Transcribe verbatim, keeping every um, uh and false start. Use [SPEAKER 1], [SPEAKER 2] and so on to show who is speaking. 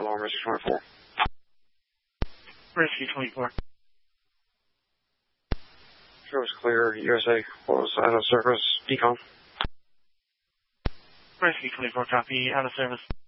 [SPEAKER 1] alarm Rescue twenty-four.
[SPEAKER 2] Rescue twenty-four.
[SPEAKER 1] Sure, was clear. U S A was out of service. Decon.
[SPEAKER 2] Rescue twenty-four, copy. Out of service.